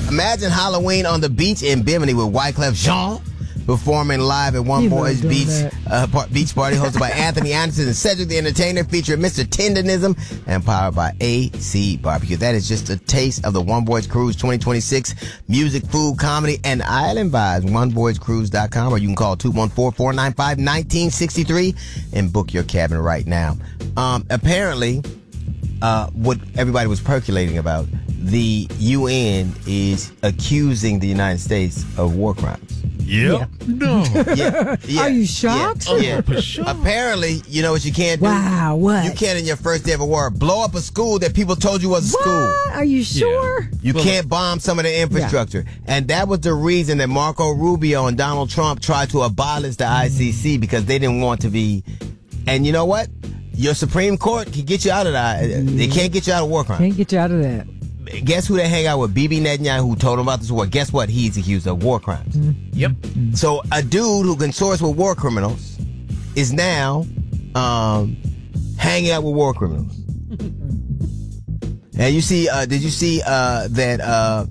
Imagine Halloween on the beach in Bimini with Wyclef Jean performing live at One Boys Beach Party hosted by Anthony Anderson and Cedric the Entertainer, featuring Mr. Tendonism and powered by AC Barbecue. That is just a taste of the One Boys Cruise 2026 music, food, comedy, and island vibes. OneBoysCruise.com, or you can call 214-495-1963 and book your cabin right now. Apparently, what everybody was percolating about, the UN is accusing the United States of war crimes. Yep. Yeah. No. Yeah. Are you shocked? Yeah. Sure. Apparently, you know what you can't do? Wow, what? You can't, in your first day of a war, blow up a school that people told you was a school. Are you sure? Yeah. You can't bomb some of the infrastructure. Yeah. And that was the reason that Marco Rubio and Donald Trump tried to abolish the ICC, because they didn't want to be. And you know what? Your Supreme Court can get you out of that. They can't get you out of war crimes. Can't get you out of that. Guess who they hang out with? Bibi Netanyahu, who told them about this war. Guess what? He's accused of war crimes. Yep. So a dude who consorts with war criminals is now hanging out with war criminals. And you see, did you see that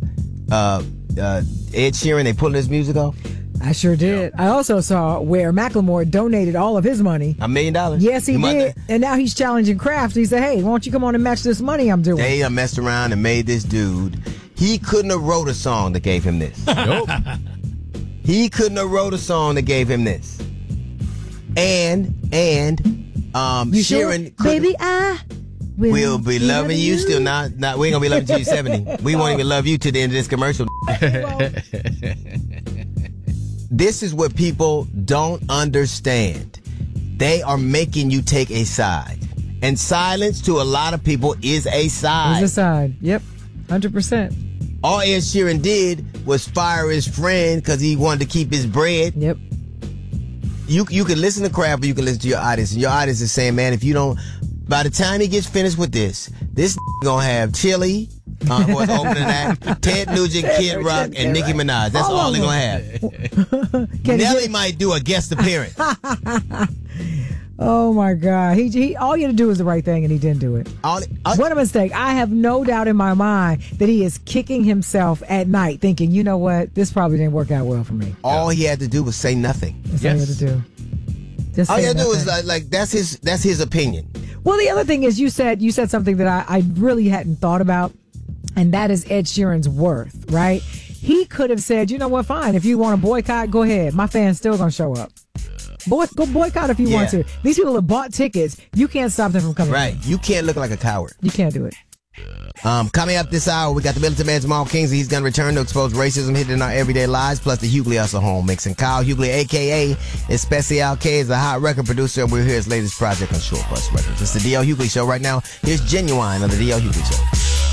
Ed Sheeran, they pulling his music off? I sure did. I also saw where Macklemore donated all of his money. $1 million? Yes, he did. And now he's challenging Kraft. He said, hey, why don't you come on and match this money I'm doing? They messed around and made this dude. He couldn't have wrote a song that gave him this. Nope. He couldn't have wrote a song that gave him this. And you Sheeran sure? Baby, I will be loving you still. Not we ain't gonna be loving you till you're 70. We won't even love you to the end of this commercial. This is what people don't understand. They are making you take a side. And silence to a lot of people is a side. It's a side. Yep. 100%. All Ed Sheeran did was fire his friend because he wanted to keep his bread. Yep. You can listen to Kraft, or you can listen to your audience. And your audience is saying, man, if you don't, by the time he gets finished with this gonna have Chili, who's opening act, Ted Nugent, Kid Rock, and Nicki Minaj. That's all they're gonna have. Nelly might do a guest appearance. Oh my God! He all you had to do was the right thing, and he didn't do it. What a mistake! I have no doubt in my mind that he is kicking himself at night, thinking, you know what, this probably didn't work out well for me. All he had to do was say nothing. That's all he had to do. All he had to do was like that's his opinion. Well, the other thing is you said something that I really hadn't thought about, and that is Ed Sheeran's worth, right? He could have said, you know what, fine, if you want to boycott, go ahead. My fans still gonna show up. Go boycott if you want to. These people have bought tickets. You can't stop them from coming. Right. You can't look like a coward. You can't do it. Coming up this hour, we got the militant man Jamal Kingsley. He's going to return to expose racism hidden in our everyday lives, plus the Hughley Hustle Home Mix. And Kyle Hughley, a.k.a. Especial K, is a hot record producer, and we're here his latest project on Short Bus Records. It's the D.L. Hughley Show right now. Here's Genuine on the D.L. Hughley Show.